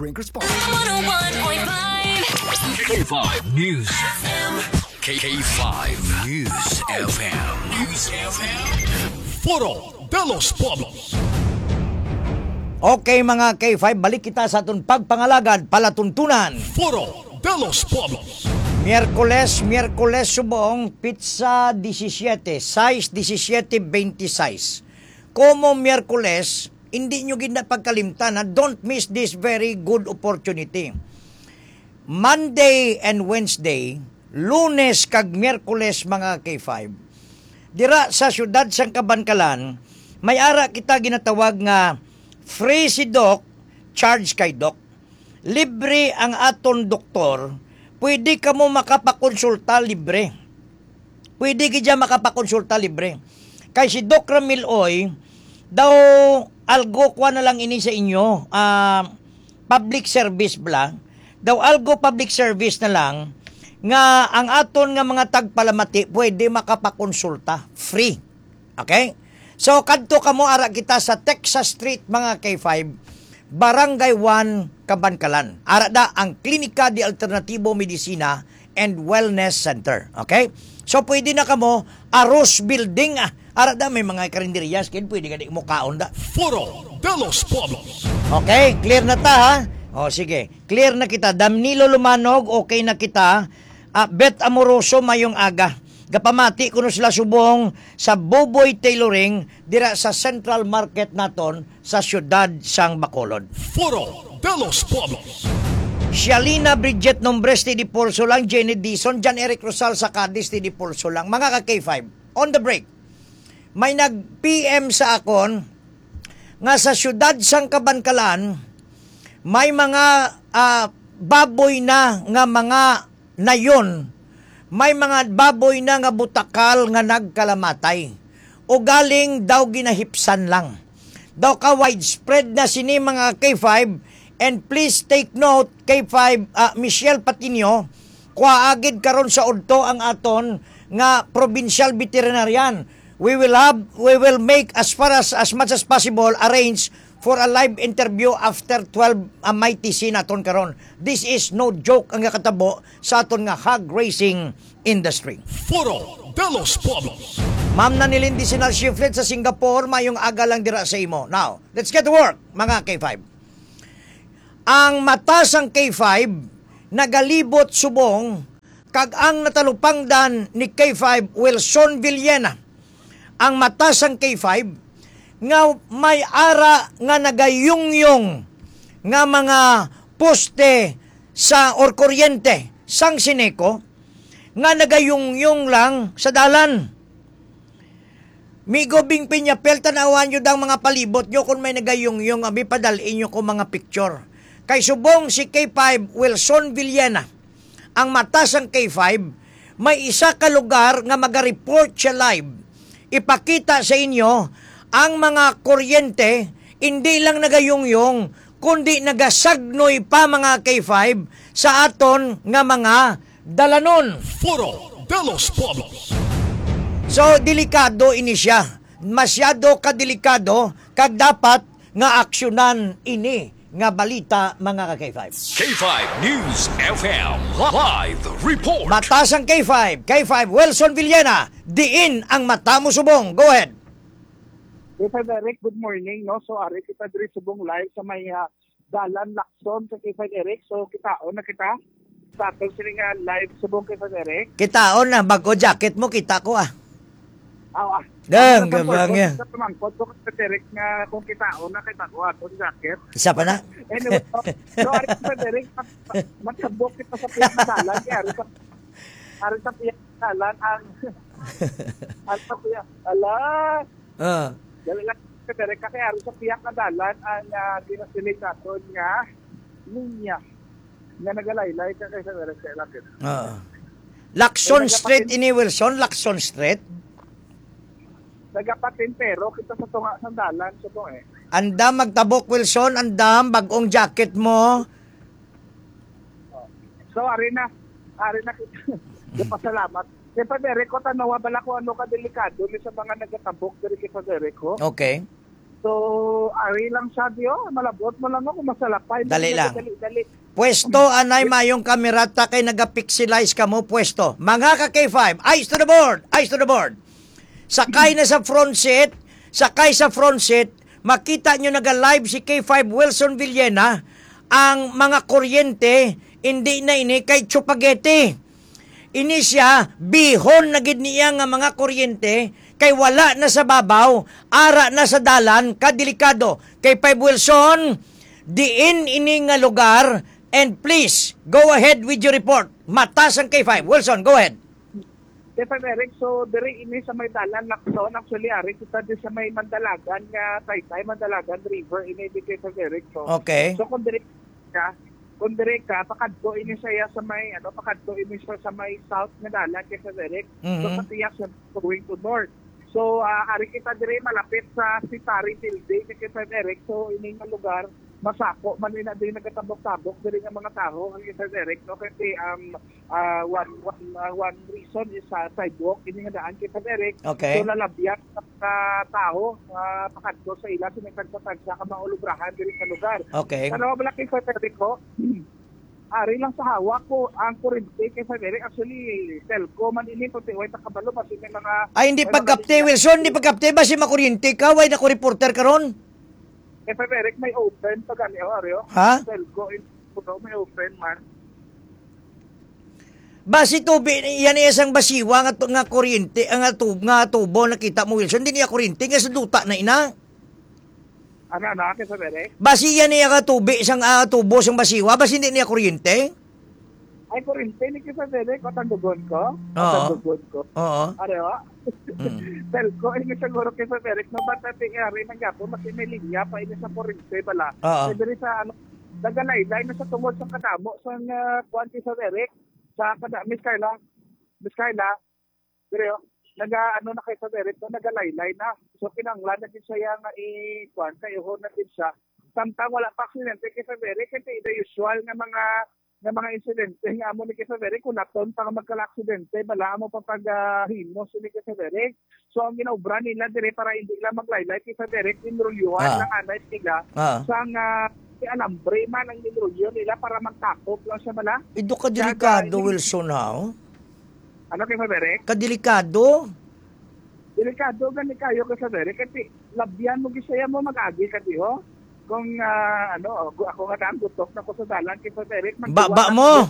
Frank responds. 101.5 K5 News FM. K5 News FM. News FM. Foro de los Pueblos. Okay mga K5, balik kita sa atong pagpangalagad palatuntunan. Foro de los Pueblos. Miyerkules subong pizza 17, size 17-26. Como Miyerkules, hindi nyo ginapagkalimtan na don't miss this very good opportunity. Monday and Wednesday, Lunes kag Miyerkules mga K5. Dira sa syudad sang Kabankalan, may ara kita ginatawag nga free si Doc, charge kay Doc. Libre ang aton doktor, pwede ka mo makapakonsulta libre. Pwede ka makapakonsulta libre. Kay si Doc Ramil Oy, daw algo kwa na lang ini sa inyo, public service bla, daw algo public service na lang, nga ang aton nga mga tagpalamati pwede makapakonsulta. Free. Okay? So, kadto kamo ara kita sa Texas Street mga K5, Barangay 1, Kabankalan. Ara da ang Klinika de Alternatibo Medicina and Wellness Center. Okay? So, pwede na kamo, Aros Building, ara da may mga karinderias, kaya pwede ka di mo kaon da. Foro de los Pueblos. Okay? Clear na ta, ha? O, sige. Clear na kita. Damnilo Lumanog, okay na kita. Bet Amoroso, mayong aga. Gapamati kuno sila subong sa Boboy Tailoring dira sa Central Market naton sa siyudad sang Bacolod. Foro de los Pueblos. Shalina Bridget Nombres ti di Pulso lang, Jenny Dison, John Eric Rosal sa Cadiz ti di Pulso lang. Mga ka-K5, on the break. May nag-PM sa akon nga sa siyudad sang Kabankalan may mga baboy na nga mga nayon. May mga baboy na nga butakal nga nagkalamatay. O galing daw ginahipsan lang. Daw ka widespread na sini mga K5. And please take note, K5, Michelle Patinio, kuaagid karon sa udto ang aton nga provincial veterinarian. We will make as much as possible arrange for a live interview after 12 may TC naton karon. This is no joke ang katabo sa aton nga hog racing industry. Foro de los Pueblos. Ma'am Nanilin Disinal Shiflet sa Singapore, mayong aga lang dira sa imo. Now, let's get to work, mga K5. Ang mata sang K5 nagalibot subong kag ang natalupangdan ni K5 Wilson Villena. Ang mata sang K5 nga may ara nga nagayungyong nga mga poste sa or kuryente sang Sineco nga nagayungyong lang sa dalan. Migo Bing Piñapel, tanawan nyo dang mga palibot nyo kung may nagayungyong, abi padalin nyo ko mga picture. Kay subong si K5 Wilson Villena, ang mata sang K5, may isa ka lugar nga maga-report siya live. Ipakita sa inyo ang mga kuryente, hindi lang nagayungyong, kundi nagasagnoy pa mga K5 sa aton nga mga dalanon. Foro de los Pueblos. So, delikado ini siya. Masyado kadelikado, kag dapat nga aksyonan ini nga balita mga K5. K5 News FM Live Report. Matasang K5, K5 Wilson Villena, diin ang mata mo subong. Go ahead. K5 Eric, good morning. No? So, Eric, kita diri subong live sa may Dalan Lacson sa K5 Eric. So, kitaon na kita. Sa atong sila nga live subong K5 Eric. Kitaon na, bago jacket mo, kita ko Gamang yan. Sa tumangkot ko K5 Eric nga kung kitaon na kita ko atong jacket. Isa pa na? Anyway, so Eric, Eric, magsabok kita sa piyak na dalan. Ari sa piyak na dalan ang... Ari sa piyak... Dali lang K5 Eric, kasi ari sa piyak na dalan ang ginasilig natin nga linya nga nagalaylay ka K5 Eric sa ilakit. Lacson Street ini Wilson, Lacson Street. Nagapatin pero kita sa tunga sandalan so to Andam magtabok Wilson, andam bagong jacket mo. So ari na kita. Pasalamat. Siyempre, Derek, ko tanawa bala ko ano ka delikado ni sa mga nagatabok diri kay Derek ko. Okay. So, ari lang siya diyo. Malabot mo lang ako, masalapay. Dali lang. Dali. Pwesto, anay mayong kamerata kay nagapixelize ka mo, pwesto. Mga ka K5, eyes to the board, eyes to the board. Sakay na sa front seat, makita nyo naga-live si K5 Wilson Villena, ang mga kuryente, hindi na ini kay Chupagete. Ini siya, bihon na gid niya nga mga kuryente, kay wala na sa babaw, ara na sa dalan, kadelikado. Kay 5 Wilson, diin ini nga lugar, and please, go ahead with your report. Matas ang K5. Wilson, go ahead. K5 Eric, so diri ini sa may dalan Lacson, actually ari kita di sa may Mandalagan nga Taytay Mandalagan River ini di K5 Eric. So, Okay. So kung diri ka pakadto ini siya sa may pakadto ini siya sa may south nga dalan K5 Eric. So patiyak siya going to north. So ari kita diri malapit sa Sitari Building K5 Eric. So ini nga lugar masako man na din nagatabok-tabok diri nga mga tawo ang K5 Eric, no, kasi one reason is sidewalk ini nga daan K5 Eric. Okay. So lalabyan sa tao pakadto sa ila sinagtagsa ka maulubrahan diri sa lugar. Okay. Ano ba K5 Eric ko? Ari lang sa hawak ko ang kuryente K5 Eric, actually telco man ini pati way takabalo kasi may mga Ay, hindi pagkapte, Wilson, hindi pagkapte ba si makuryente ka? Way na ko reporter ka ron? K5 Eric may open pag ano Ario. Ha? Telco may open man. Basi tubi, yan isang basiwa nga kuryente, nga tubo nakita mo, Wilson, hindi niya kuryente, nga sa duta na ina. Ano, K5 Eric? Basi yan niya ka tubi, isang tubo, isang basiwa, basi hindi niya kuryente? Ay, kuryente ni K5 Eric, o tandugon ko? Oo. Ario? Telco, ini siguro K5 Eric, no, ba't natin ari ng gapo, mas may linya pa ini sa kuryente bala. Oo. Diri sa nagalaylay na sa tungod sa kadamo sa kuwan K5 Eric, sa Miss Carla, diri na kay K5 Eric, nagalaylay na. So kinanglan na din siya nga kuwan kayo na din siya. Samtang wala pa aksidente K5 Eric, kasi the usual nga mga insidente nga amo ni K5 Eric, kung naton pa magkala-aksidente, bala mo pa pag-himos ni K5 Eric. So ang ginaubra nila dire para hindi lang maglaylay K5 Eric, inrulyuhan ng anay nila sang alambre man ang inrulyo nila para magtakop lang siya bala. Ito kadelikado, Wilson, ha? Ano K5 Eric? Kadelikado? Delikado gani kayo K5 Eric, kasi labyan mo gisaya mo mag-agi ka diho. Kung ako nga daan gutok na ko sa dalan K5 Eric, Baba mo!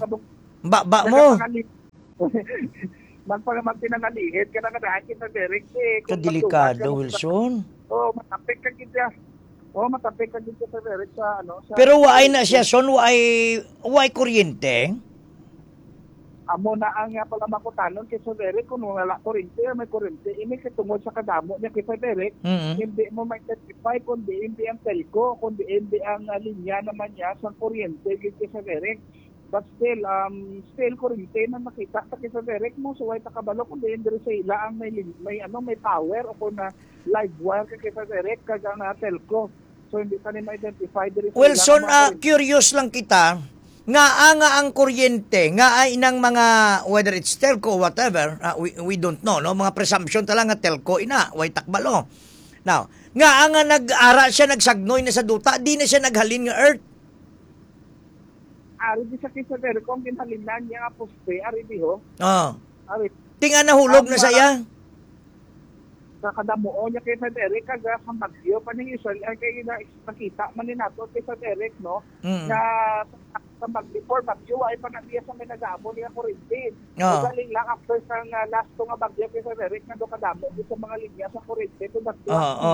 Magpinangalihit ka na daan K5 Eric. Kadelikado, Wilson. Matapik ka gidya. Matapik ka gidya K5 Eric sa Pero waay na siya, son, waay kuryente? Amo na ang pala makutanon K5 Eric, kung wala kuryente, may kuryente. Ini katungod sa kadamo niya K5 Eric, hindi mo ma-identify kundi hindi ang telco, kundi hindi ang linya naman niya sa kuryente K5 Eric. But still kuryente na makita sa K5 Eric mo, so way takabalo kundi hindi sa ila ang may power o kung live wire K5 Eric kaga nga telco. So hindi ka ni ma-identify diri sa Wilson, curious lang kita, nga ang kuryente, nga ay inang mga, whether it's telco or whatever, we don't know, no? Mga presumption talang nga telco ina, way takbalo. Now, nga nag-ara siya, nagsagnoy na sa duta, di na siya naghalin nga earth. Ari di sa K5 Eric, kung ginhalinan niya nga poste, ari di ho. Ari. Tinga nahulog na saya. Sa kadamuo niya K5 Eric, kaga sa bagyo, paning usually, ay kayo nakita man ni nato K5 Eric, no? Na sa before bagyo, ay panagbiya sa may nag-aamo niya kuryente. Galing lang after sa last to nga bagyo K5 Eric, na doon kadamo sa mga linya sa kuryente, ito bagyo.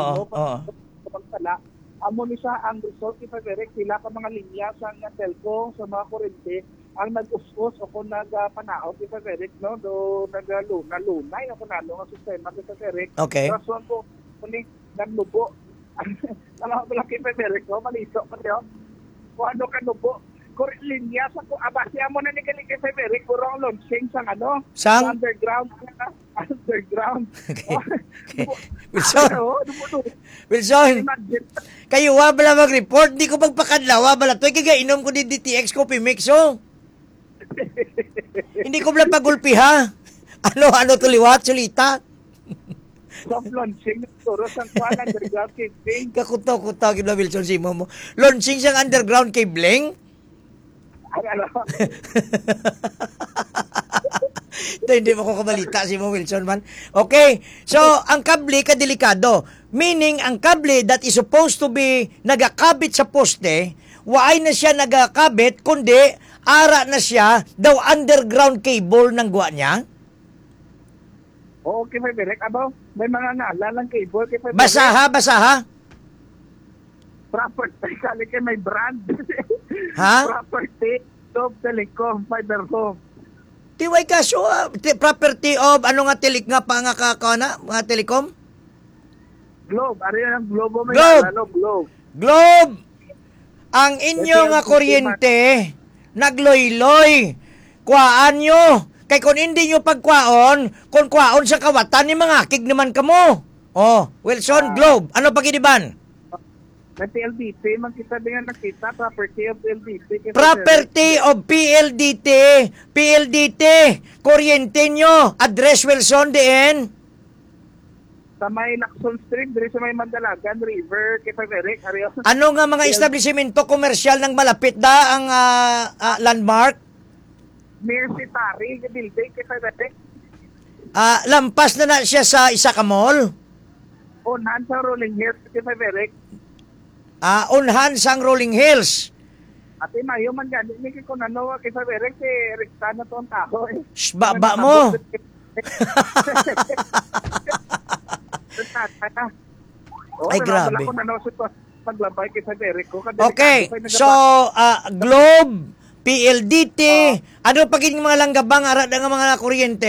Amo ni siya ang result K5 Eric, sila ka mga linya sa telco, sa mga kuryente, ang nag-us-us o kung nag-panao K5 Eric, no? Do nag-lunay o kung ano ang sistema K5 Eric. Okay. Rason ko, kuning naglubo. Alam mo lang K5 Eric, no? Maliso pa niyo. Kung ano ka lubo, linya sa kung abasya mo na ni K5 Eric, kurang launching sa Sang? underground. Okay. Wilson, kayo wabala mag-report, di ko magpakadlaw, wabala to, kaya inom ko di DTX Coffee Mix, oh. Hindi ko pala pagulpi, ha? Ano tuliwat, sulita? soft launching ng Turo sa Kuan underground camping. Kakutaw-kutaw gid Wilson Simo mo. Launching siyang underground cabling. Ay, ano? Ito, hindi mo ko kabalita si mo Wilson man. Okay, so ang kable kadelikado. Meaning, ang kable that is supposed to be nagakabit sa poste, waay na siya nagakabit, kundi ara na siya daw underground cable ng guwa niya. Oo, kay Frederick. Abo, may mga ngalan ng cable kay Frederick. Basaha. Property, kali kay may brand. Ha? Property, Globe Telecom, Fiber Home. Tiway ka, so, property of, ano nga tilik nga pa nga kakana, mga telekom? Globe, ari ang Globo may Globe. ngalan, no? Globe. Globe! Ang inyo nga kuryente, nagloy-loy. Kuhaan nyo. Kay kung hindi nyo pagkwaon, kung kwaon sa kawatan, ni mga kig naman kamo. Oh, Wilson, Globe, ano paginiban? Na PLDT, magkita din nga nakita, property of PLDT. Property of PLDT. PLDT. Kuryente nyo. Address Wilson din. Sa may Lacson Street, diri sa may Mandalagan River, kay Frederick, ari. Ano nga mga establishmento komersyal ng malapit da ang landmark? Mercy Tari, building kay Frederick. Lampas na siya sa isa ka mall. Unahan sa Rolling Hills kay Frederick. Unhan sang Rolling Hills. At mayo man gani ni kay kunano kay Frederick si Rikta na to ang tao eh. Baba mo. Ay, grabe. Paglabay kay Frederick ko. Okay, so Globe, PLDT, ano pagiging mga langgabang arad nga mga kuryente?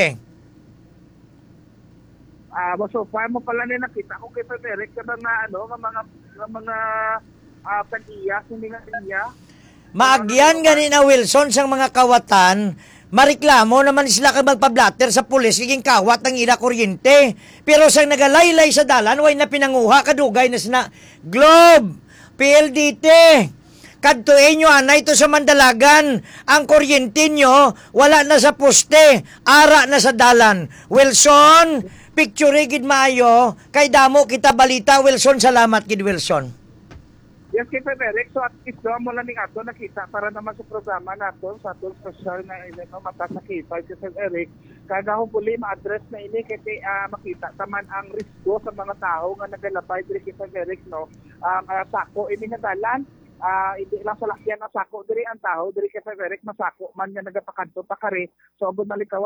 So far mo pala ni nakita ko kay Frederick kada na ano mga pag-iya, hindi nga iya. Maagyan gani na Wilson sang mga kawatan, mareklamo naman sila kay magpablatter sa pulis kaging kawat ng ila kuryente. Pero sang nagalaylay sa dalan, way na pinanguha kadugay na sina Globe, PLDT. Kadtuin nyo anay to sa Mandalagan. Ang kuryente nyo, wala na sa poste, ara na sa dalan. Wilson, picture gid maayo, kay damo kita balita Wilson, salamat gid Wilson. Yes, kay Frederick, so at least do mo lang ning ato nakita para naman sa programa nato sa ato social na mata sa K5 kay Frederick. Kada hopefully ma-address na ini kay makita taman ang risgo sa mga tao nga nagalapay diri kay Frederick no. Sako ini nga dalan, hindi lang sa lakyan ang sako diri ang tao diri kay Frederick masako man nga nagapakanto pa kare so abot malikaw